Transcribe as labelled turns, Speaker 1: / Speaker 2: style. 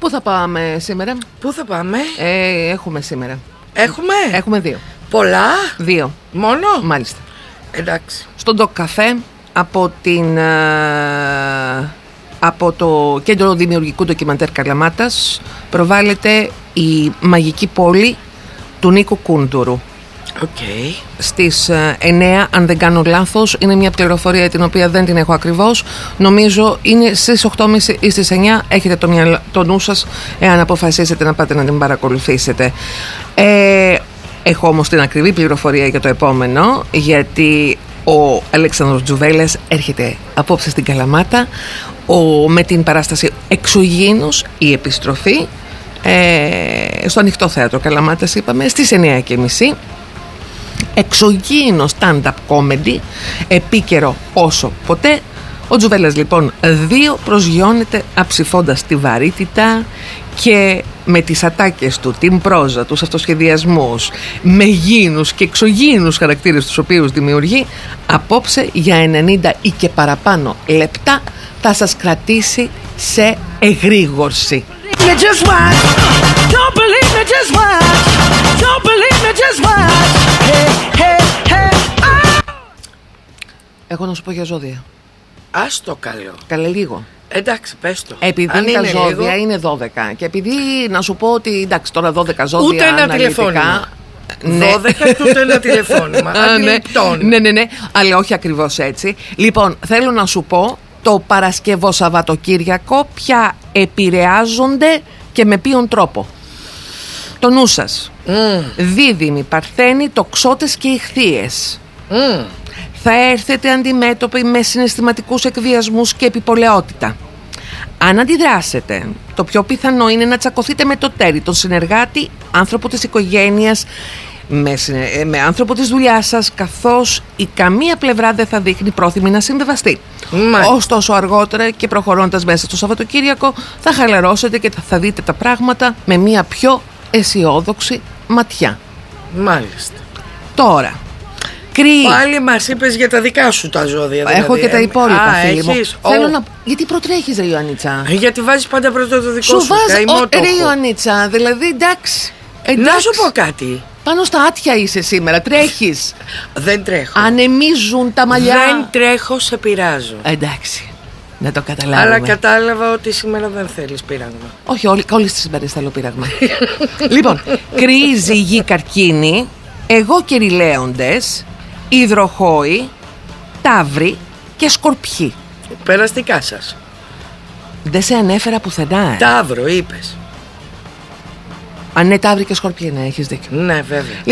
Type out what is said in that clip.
Speaker 1: Πού θα πάμε σήμερα?
Speaker 2: Πού θα πάμε?
Speaker 1: Έχουμε σήμερα.
Speaker 2: Έχουμε
Speaker 1: 2.
Speaker 2: Πολλά?
Speaker 1: 2.
Speaker 2: Μόνο?
Speaker 1: Μάλιστα.
Speaker 2: Εντάξει.
Speaker 1: Στον Ντοκ Καφέ από το Κέντρο Δημιουργικού Ντοκιμαντέρ Καλαμάτας προβάλλεται η μαγική πόλη του Νίκου Κούντουρου.
Speaker 2: Okay.
Speaker 1: Στις 9, αν δεν κάνω λάθος. Είναι μια πληροφορία την οποία δεν την έχω ακριβώς. Νομίζω είναι στις 8.30 ή στις 9. Έχετε το νου σας εάν αποφασίσετε να πάτε να την παρακολουθήσετε. Έχω όμως την ακριβή πληροφορία για το επόμενο, γιατί ο Αλέξανδρος Τζουβέλλας έρχεται απόψε στην Καλαμάτα με την παράσταση Εξωγήινος, η επιστροφή, στο Ανοιχτό Θέατρο Καλαμάτας, είπαμε, στις 9.30. Εξωγήινο stand-up comedy, επίκαιρο όσο ποτέ. Ο Τζουβέλλας λοιπόν 2 προσγειώνεται αψηφώντας τη βαρύτητα και με τις ατάκες του, την πρόζα, τους αυτοσχεδιασμούς, μεγίνους και εξωγήινους χαρακτήρες τους οποίους δημιουργεί, απόψε για 90 ή και παραπάνω λεπτά θα σας κρατήσει σε εγρήγορση. Έχω να σου πω για ζώδια.
Speaker 2: Ας το καλό.
Speaker 1: Καλέ λίγο.
Speaker 2: Εντάξει, πες το.
Speaker 1: Επειδή
Speaker 2: αν
Speaker 1: τα ζώδια
Speaker 2: λίγο,
Speaker 1: είναι 12 και επειδή να σου πω ότι εντάξει τώρα 12 ζώδια
Speaker 2: ούτε ένα τηλεφώνημα. 12 και ούτε ένα τηλεφώνημα.
Speaker 1: Ναι, αλλά όχι ακριβώς έτσι. Λοιπόν, θέλω να σου πω το Παρασκευό Σαββατοκύριακο ποια επηρεάζονται και με ποιον τρόπο. Το νου σας. Δίδυμοι, Παρθένοι, Τοξότες και Ιχθύες. Θα έρθετε αντιμέτωποι με συναισθηματικούς εκβιασμούς και επιπολαιότητα. Αν αντιδράσετε, το πιο πιθανό είναι να τσακωθείτε με το τέρι, τον συνεργάτη, άνθρωπο της οικογένειας, με άνθρωπο της δουλειάς σας, καθώς η καμία πλευρά δεν θα δείχνει πρόθυμη να συμβεβαστεί. Ωστόσο, αργότερα και προχωρώντας μέσα στο Σαββατοκύριακο, θα χαλαρώσετε και θα δείτε τα πράγματα με μια πιο αισιόδοξη ματιά.
Speaker 2: Μάλιστα.
Speaker 1: Τώρα,
Speaker 2: πάλι μας είπες για τα δικά σου τα ζώδια.
Speaker 1: Δηλαδή. Έχω και τα υπόλοιπα, φίλοι μου.
Speaker 2: Θέλω
Speaker 1: να... Γιατί προτρέχεις, ρε Ιωαννίτσα?
Speaker 2: Γιατί βάζεις πάντα πρώτο το δικό σου.
Speaker 1: Σου βάζω, ρε Ιωαννίτσα, δηλαδή εντάξει.
Speaker 2: Να σου πω κάτι.
Speaker 1: Πάνω στα άτια είσαι σήμερα, τρέχεις.
Speaker 2: Δεν τρέχω.
Speaker 1: Ανεμίζουν τα μαλλιά.
Speaker 2: Δεν τρέχω, σε πειράζω.
Speaker 1: Εντάξει, να το καταλάβουμε.
Speaker 2: Αλλά κατάλαβα ότι σήμερα δεν θέλεις πείραγμα.
Speaker 1: Όχι, όλες τις μέρες θέλω πείραγμα. Λοιπόν, Κριή, Ζυγή, Καρκίνη, εγώ και Λέοντες, Υδροχόοι, Ταύροι και Σκορπιοί.
Speaker 2: Περαστικά σας.
Speaker 1: Δεν σε ανέφερα πουθενά.
Speaker 2: Ταύρο είπες.
Speaker 1: Αν ναι, Ταύροι και Σκορπιοί, ναι, έχεις δίκιο.
Speaker 2: Ναι, βέβαια.